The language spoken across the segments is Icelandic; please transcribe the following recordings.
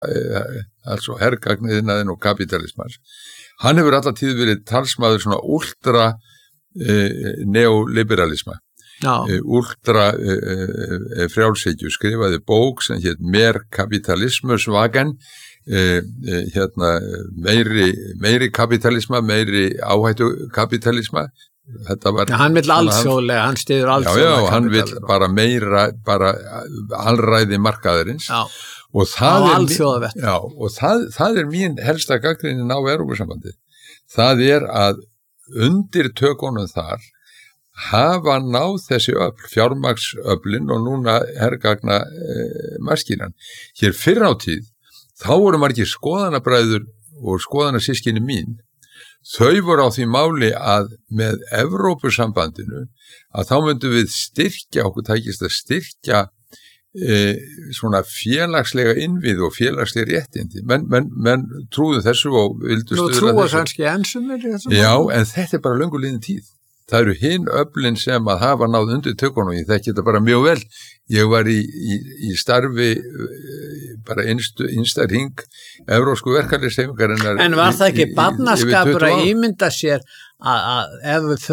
altså hergagniðnaðinn og kapitalismans. Hann hefur alla tíð verið talsmaður svona ultra neoliberalisma. Ultra frjálshyggju, skrifaði bók sem hét Mer kapitalismusvagen, meiri kapitalisma, meiri áhættu kapitalisma. Hann vill alþjóðlega, hann styður alþjóðlega. Já, hann vill bara meira, bara alræði markaðarins. Já, og það á alþjóðavett. Já, og það mín helsta gagnrýnin á Evrópusambandið. Það að undir tökunum þar hafa náð þessi öfl, fjármagnsöflin og núna hergagna maskínan. Hér fyrr á tíð, þá voru margir skoðanabræður og skoðanasystkini mín. Þau voru á því máli að með Evrópusambandinu að þá myndum við styrkja, okkur tækist að styrkja svona félagslega innvið og félagslega réttindi. Menn trúðu þessu og vildu stuðla þessu. Nú trúa kannski ensumir í þessu? Já, en þetta er bara löngu liðin tíð. Það eru hinn öflin sem að hafa náð undir tökunum, ég þekki þetta bara mjög vel. Ég var í starfi bara innsta hring evrópsku verkalýðshreyfingarinnar. En var það ekki barnaskapur að ímynda sér að ef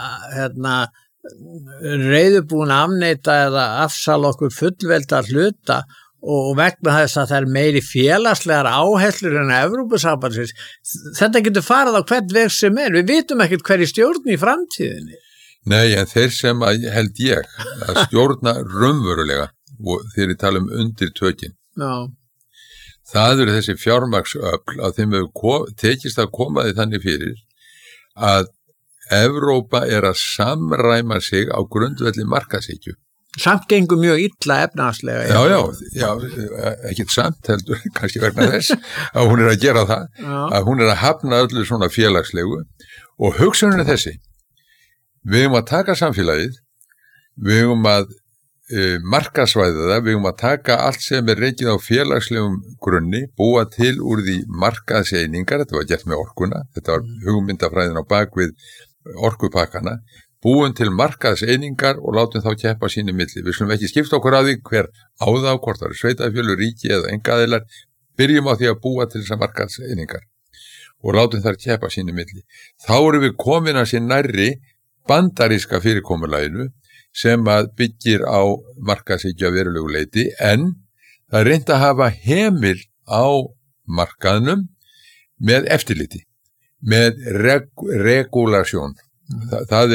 reiðubúin afneita eða afsala okkur fullvelda hluta og vegna þess að það meiri félagslegar áherslur en Evrópusambandsins, þetta getur farið á hvern veg sem við vitum ekkert hverju stjórn í framtíðinni. Nei, en þeir sem held ég að stjórna raunverulega og þeir tala undir tökin. Já. Það eru þessi fjármagnsöfl að þeim hefur tekist að koma því þannig fyrir að Evrópa að samræma sig á grundvelli markaðshyggju. Samt gengur mjög illa efnahagslega. Já, ekkert samt heldur, kannski vegna þess að hún að gera það, að hún að hafna öllu svona félagslegu og hugsunin þessi. Við að taka samfélagið, við að markaðsvæða það, við að taka allt sem rekið á félagslegum grunni, búa til úr því markaðseiningar, þetta var gert með orkuna, þetta var hugmyndafræðin á bakvið orkupakkana, búin til markaðseiningar og látum þá keppa sínu milli. Við slum ekki skipta okkur að því hver á þá, hvort það eru sveitarfélög, ríki eða einkaaðilar, byrjum á því að búa til þessar markaðseiningar og látum þar keppa sínu milli. Þá erum við komin að sér nærri bandaríska fyrirkomulaginu sem að byggir á markaðshyggju að verulegu leyti, en það reyndi að hafa hemil á markaðnum með eftirliti, með regulasjón. Það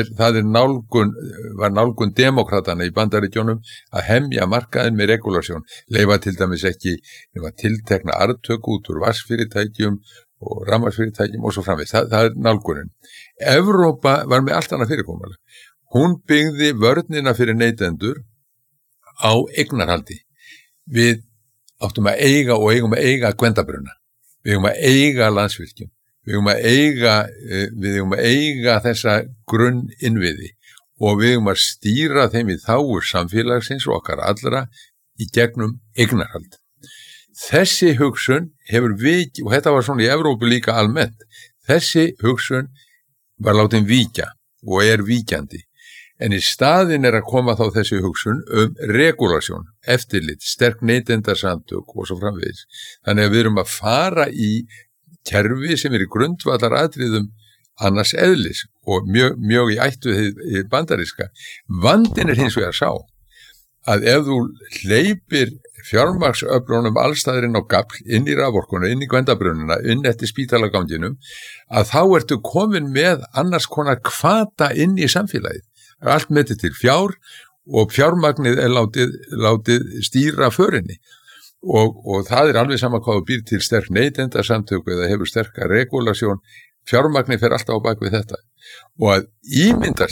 var nálgun demokratana í Bandaríkjunum að hemja markaðin með regulasjón, leyfa til dæmis ekki tiltekna arðtöku út úr vatnsfyrirtækjum og rafmagnsfyrirtækjum og svo framvegis. Það nálgunin. Evrópa var með allt annað fyrirkomulag. Hún byggði vörnina fyrir neytendur á eignarhaldi. Við áttum að eiga og eigum að eiga Gvendabrunna. Við eigum að eiga Landsvirkjun. Við eigum að eiga þessa grunninnviði og við eigum að stýra þeim í þágu samfélagsins og okkar allra í gegnum eignarhald. Þessi hugsun hefur og þetta var svona í Evrópu líka almennt, þessi hugsun var látin víkja og víkjandi. En í staðin að koma þá þessi hugsun regulasjón, eftirlit, sterk neytendasamtök og svo framvegis. Þannig að við erum að fara í kerfi sem í grundvallar atriðum annars eðlis og mjög í ættu í bandaríska. Vandinn hins vegar sá að ef þú hleypir fjármagnsöflunum allstaðurinn á gafl, inn í raforkuna, inn í Gvendabrunna, inn eftir spítalaganginum, að þá ertu komin með annars konar hvata inn í samfélagið. Allt metið til fjár og fjármagnið látið stýra förinni. Og það alveg sama hvað þú býr til sterk neytendasamtök eða hefur sterka regulasjón, fjármagni fer alltaf á bak við þetta. Og að ímynda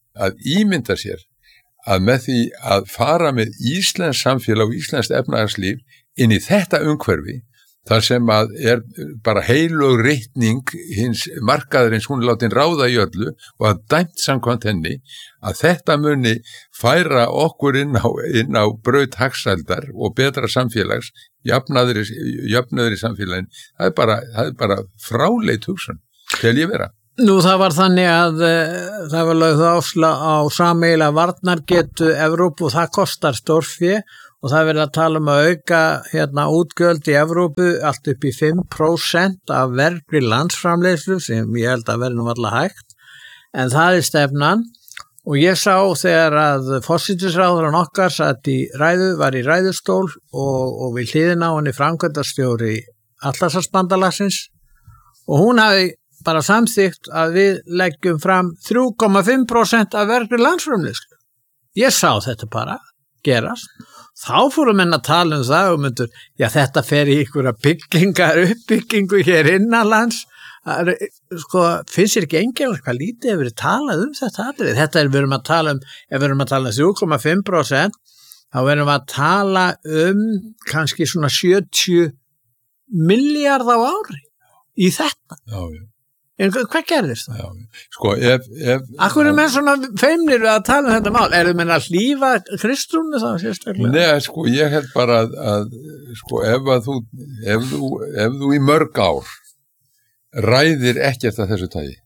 sér að með því að fara með íslenskt samfélag og íslenskt efnahagslíf inn í þetta umhverfi, þar sem að bara heilög reikning hins markaðarins, hún látin ráða í öllu og að dæmt samkvæmt henni, að þetta muni færa okkur inn á braut hagsældar og betra samfélags, jöfnuður í samfélagin, það er bara fráleit hugsun, tel ég vera. Nú það var þannig að það var lögð áhersla á sameiginlega varnargetu Evrópu og það kostar stórfé og það er verið að tala um að auka útgjöld í Evrópu allt upp í 5% af vergri landsframleiðslu sem ég held að verði nú alltaf hægt, en það er stefnan. Og ég sá þegar að forsætisráðherrann okkar var í ræðustól og við hliðina á henni framkvæmdastjóri Atlantshafsbandalagsins og hún hafi bara samþykkt að við leggjum fram 3,5% af vergri landsframleiðslu. Ég sá þetta bara gerast. Þá fórum menn að tala um það og myndur, já þetta fer í einhverja uppbyggingu hér innanlands. Sko, finnst þér ekki engilega hvað lítið hefur verið talað um þetta atriði? Þetta við erum að tala um, ef við erum að tala um 3,5%, þá erum við að tala um kannski svona 70 milljarð á ári í þetta. Já, já. En hvað gerðist það? Já, sko, Akkur er menn svona feimnir að tala um þetta mál? Eru menn að hlífa Kristrúnu þá sérstaklega? Nei, sko, ég held bara að sko, ef þú í mörg ár ræðir ekkert af þessu tagi,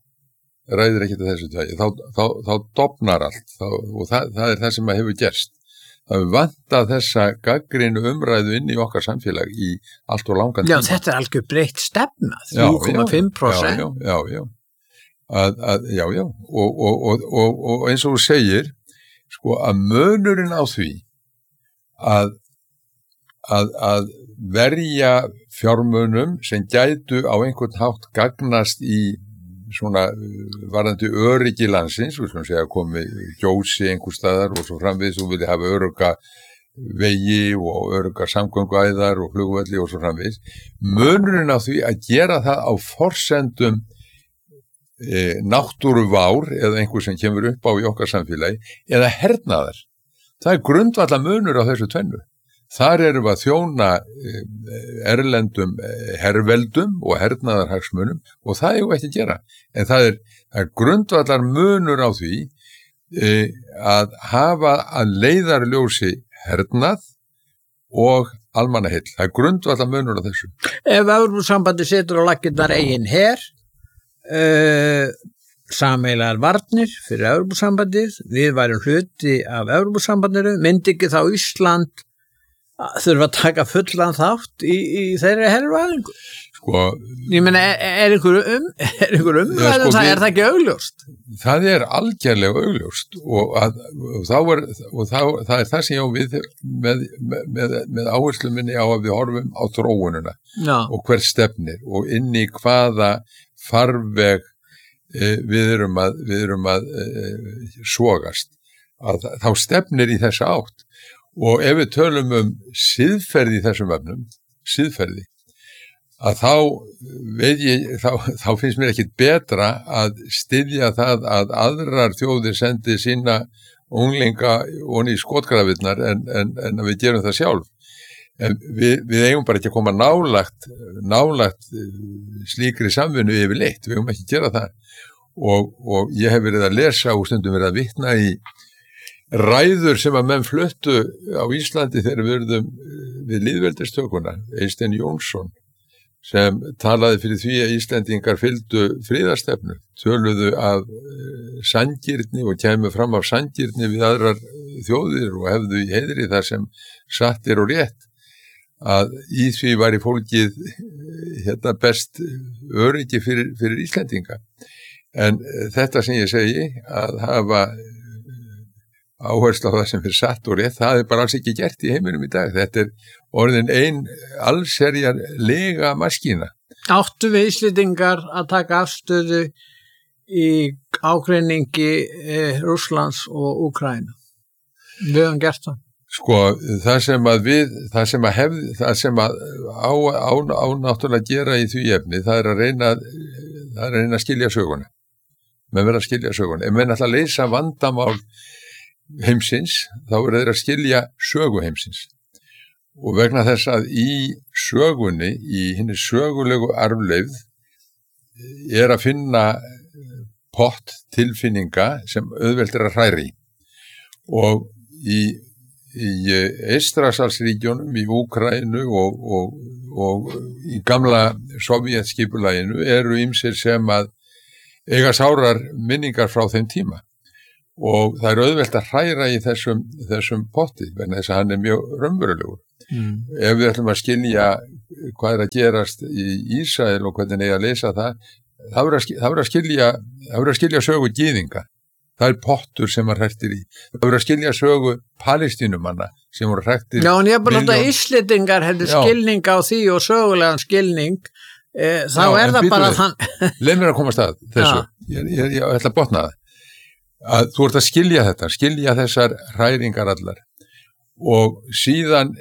þá dofnar allt, og það er það sem hefur gerst. Það hefur vantað þessa gagnrýnu umræðu inn í okkar samfélag í allt og langan tíma. Já, þetta er algjör breytt stefna, 3,5%. Já. Og eins og þú segir, sko, að munurinn á því að verja fjármunum sem gætu á einhvern hátt gagnast í svona varðandi öryggi landsins, við skulum segja komi gjósi einhver staðar og svo framvegis og vilja hafa örugga vegi og örugga samgönguæðar og flugvelli og svo framvegis. Munurinn á því að gera það á forsendum náttúruvár eða einhver sem kemur upp á í okkar samfélagi eða hernaðar. Það er grundvallar munur á þessu tvennu. Þar erum við að þjóna erlendum herveldum og hernaðarhagsmunum og það er ekki að gera. En það er grundvallar munur á því að hafa að leiðarljósi hernað og almannaheill. Það er grundvallar munur á þessu. Ef Evrópusambandið setur á laggirnar eigin her, sameiginlegar varnir fyrir Evrópusambandið, við værum hluti af Evrópusambandinu, myndi ekki þá Ísland þurfa að taka fullan þátt í þeirri hervæðingu? Sko, ég meina, er einhver umræðum það, er það ekki augljóst? Það er algjörlega augljóst og það er það sem ég á við með áherslu minni á að við horfum á þróununa. Já. Og hver stefnir og inn í hvaða farveg við erum að sogast. Þá stefnir í þessa átt. Og ef við tölum siðferði í þessum efnum, að þá finnst mér ekkit betra að styðja það að aðrar þjóðir sendi sína unglinga onni í skotgrafinnar en að við gerum það sjálf. En við eigum bara ekki að koma nálægt slíkri samvinnu yfirleitt, við eigum ekki að gera það. Og ég hef verið að lesa og stundum verið að vitna í ræður sem að menn fluttu á Íslandi þegar við lýðveldistökuna, Eysteinn Jónsson, sem talaði fyrir því að Íslendingar fylgdu friðarstefnu, töluðu af sanngirni og kæmu fram af sanngirni við aðrar þjóðir og hefðu í heiðri þar sem satt og rétt, að í því væri fólkið best öryggi fyrir Íslendinga. En þetta sem ég segi, að hafa áherslu á það sem fyrir satt og rétt, það er bara alls ekki gert í heiminum í dag. Þetta er orðin ein allserjar lega maskína. Áttu við Íslendingar að taka afstöðu í ágreiningi Rússlands og Úkraínu? Við höfum gert það. Sko, það sem á náttúrulega gera í því efni, það er að reyna að skilja söguna. Menn verða að skilja söguna. Ef menn ætla að leysa vandamál heimsins, þá er þeir að skilja sögu heimsins. Og vegna þess að í sögunni, í hinni sögulegu arfleifð, er að finna pott tilfinninga sem auðvelt er að hræri. Og í Eystrasaltsríkjónum, í Úkraínu og í gamla sovjetskipulaginu eru ýmsir sem að eiga sárar minningar frá þeim tíma. og það auðvelt að hræra í þessum potti, vegna þess að hann mjög raunverulegur. Ef við ætlum að skilja hvað að gerast í Ísrael og hvernig að lesa það, það verður að skilja sögu gyðinga. Það pottur sem var hrættir í. Það verður að skilja sögu Palestínumanna sem voru hrættir. Já, en ég er bara að Íslendingar hefði skilning á því og sögulegan skilning, þá það bara þann... Leið mér að komast að þessu. Ég ætla að botna það. Að þú ert að skilja þetta, skilja þessar hræringar allar og síðan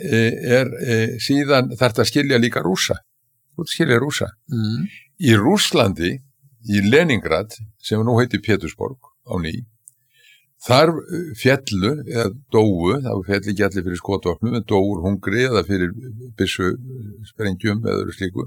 þarf að skilja líka Rússa. Þú ert að skilja Rússa. Í Rússlandi, í Leningrad, sem nú heitir Pétursborg á ný, þar fjallu eða dóu, það fjalli ekki allir fyrir skotvopnum, en dóur hungri eða fyrir byssu sprengjum eða öðru slíku,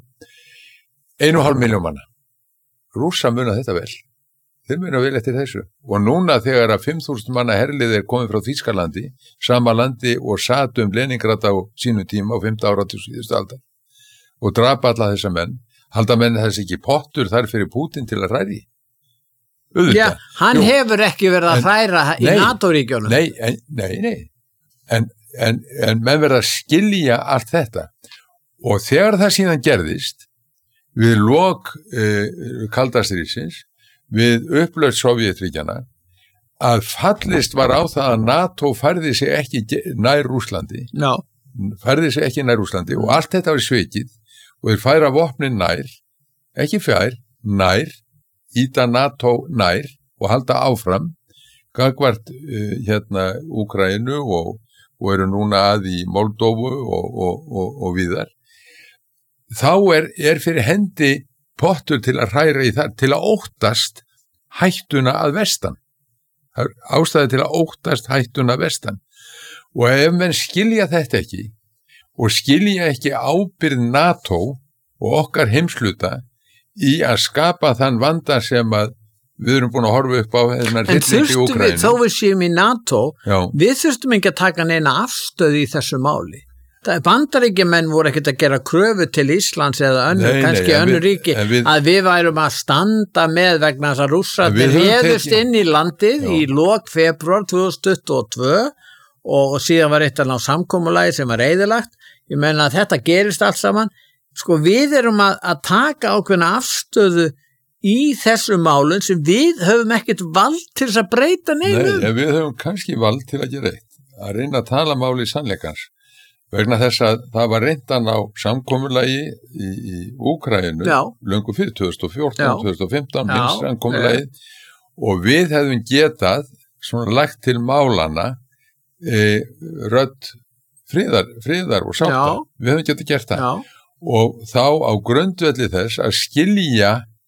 1,5 milljón manna. Rússa muna þetta vel. Þeir muna vel eftir þessu. Og núna þegar að 5.000 manna herlið komið frá Þýskalandi, sama landi og sat Leningrad á sínu tíma á 5. áratug síðustu aldar og drapa alla þessa menn, halda menn þessi ekki pottur þar fyrir Pútín til að hræri. Já, hann hefur ekki verið að hræra í NATO-ríkjónum. Nei. En menn verða að skilja allt þetta. Og þegar það síðan gerðist, við lok kaldastríðsins, við upplausn Sovétríkjanna, að fallist var á það að NATO færði sig ekki nær Rússlandi. Færði sig ekki nær Rússlandi og allt þetta var svikið og þeir færa vopnin nær, ekki fjær, nær, íta NATO nær og halda áfram gangvart Úkraínu og eru núna að í Moldóvu og víðar. Þá er fyrir hendi pottur til að hræra í það, til að óttast hættuna að vestan. Það er ástæði til að óttast hættuna að vestan. Og ef menn skilja þetta ekki og skilja ekki ábyrgð NATO og okkar heimsluta í að skapa þann vanda sem að við erum búin að horfa upp á en þurftum við, þó við séum í NATO, við þurftum ekki að taka neina afstöðu í þessu máli. Bandaríkjamenn voru ekkert að gera kröfu til Íslands eða kannski önnur ríki að við værum að standa með vegna þess að Rússarnir réðust inn í landið í lok febrúar 2022 og síðan var eitt að ná samkomulagi sem var eyðilagt. Ég meina að þetta gerist allt saman. Sko við erum að taka ákveðna afstöðu í þessu málun sem við höfum ekkert vald til þess að breyta neinu. Nei, við höfum kannski vald til að gera eitt, að reyna að tala máli sannleikans. Vegna þess að það var reyndan á samkomulagi í Úkraínu löngu fyrir 2014, 2015, minnst samkomulagi og við hefðum getað svona lagt til málana rödd friðar og sátta. Við hefðum getað gert það. Og þá á grundvelli þess að skilja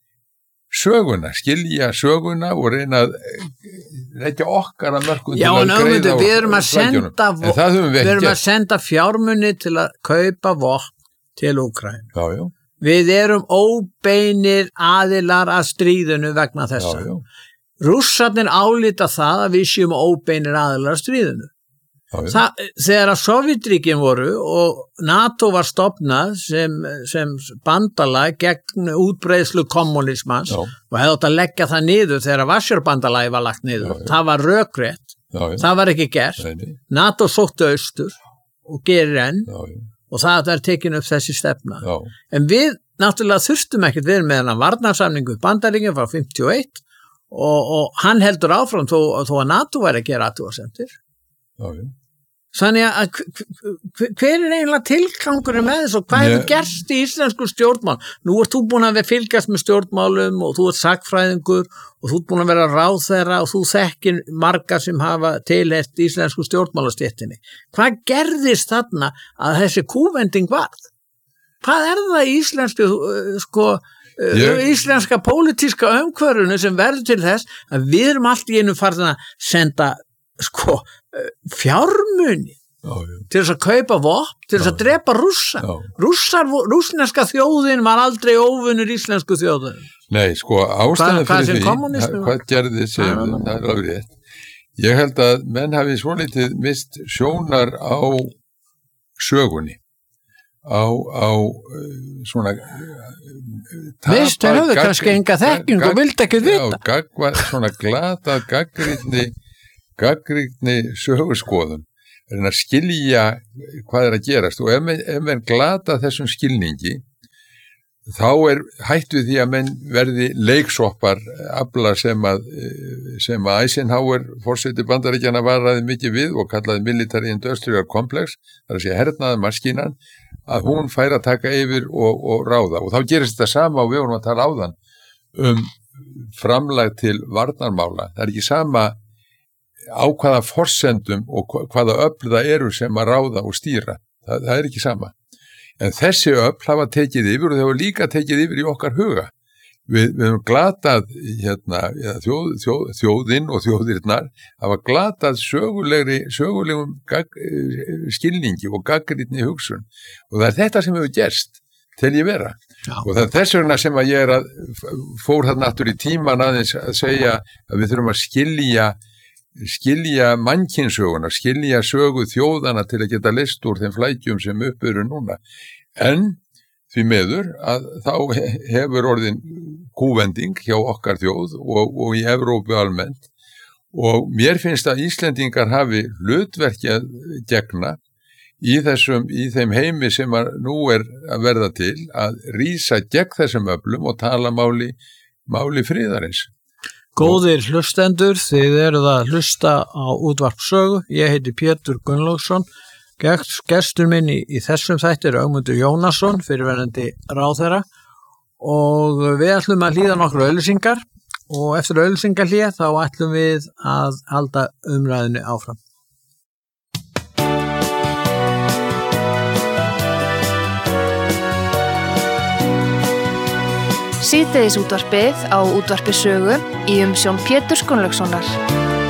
söguna og reyna að leggja okkar að mörgum til að greiða við erum að senda fjármuni til að kaupa vopn til Úkraínu. Við erum óbeinir aðilar að stríðinu vegna þessa. Rússarnir álíta það að við séum óbeinir aðilar að stríðinu. Þegar að Sovétríkin voru og NATO var stofnað sem bandalag gegn útbreiðslu kommunismans og hefði átt að leggja það niður þegar Varsjárbandalagi var lagt niður. Það var rökrétt, það var ekki gert. NATO sótti austur og gerir enn og það er tekin upp þessi stefna. En við náttúrulega þurftum ekkert við með hann varnarsamningu Bandaríkjunum frá 51 og hann heldur áfram þó að NATO væri að gera athugasemdir. Þannig að hver er eiginlega tilgangur með þess og hvað hefur gerst í íslensku stjórnmál? Nú ert þú búin að fylgjast með stjórnmálum og þú ert sakfræðingur og þú ert búin að vera ráðherra og þú þekkir marga sem hafa tilheyrt íslensku stjórnmálastéttinni. Hvað gerðist þarna að þessi kúvending varð? Hvað er það í íslenska pólitíska umhverfinu sem verður til þess að við erum allt í einu farin að senda fjármuni til þess að kaupa vopn, til þess að drepa Rússa. Rússneska þjóðin var aldrei óvinnur íslensku þjóðin. Nei, ástæðan fyrir því, hvað gerði það er alveg rétt. Ég held að menn hafi svolítið mist sjónar á sögunni, á svona Vist, þeir höfðu kannski enga þekking og vildi ekki vita. Svona glatað gagnrýni gagnrýni söguskoðun, reyna að skilja hvað að gerast og ef menn glata þessum skilningi þá hætt við því að menn verði leiksoppar afla sem að Eisenhower forseti Bandaríkjanna varaði mikið við og kallaði military industrial complex, þar að segja hernaði maskínan, að hún fær að taka yfir og ráða og þá gerist þetta sama og við vorum að tala áðan framlag til varnarmála. Það ekki sama á hvaða forsendum og hvaða öfl það eru sem að ráða og stýra. Það ekki sama. En þessi öfl hafa tekið yfir og þau hafa líka tekið yfir í okkar huga. Við höfum glatað þjóðin og þjóðirnar hafa glatað sögulegum skilningi og gagnrýni hugsun og það þetta sem hefur gerst til ég vera. Já. Og það þess vegna sem að ég að fór þarna aftur í tíman aðeins að segja að við þurfum að skilja mannkynsöguna, skilja sögu þjóðana til að geta list úr þeim flækjum sem upp eru núna. En því miður að þá hefur orðin kúvending hjá okkar þjóð og í Evrópu almennt og mér finnst að Íslendingar hafi hlutverki að gegna í þeim heimi sem nú að verða til að rísa gegn þessum öflum og tala máli friðarins. Góðir hlustendur, þið eruð að hlusta á Útvarp Sögu. Ég heiti Pétur Gunnlaugsson. Gestur minn í þessum þætti Ögmundur Jónasson, fyrrverandi ráðherra og við ætlum að hlýða nokkru auglýsingar og eftir auglýsingarhlé þá ætlum við að halda umræðinu áfram. Síðdegisútvarpið á Útvarpi Sögu í umsjón Péturs Gunnlaugssonar.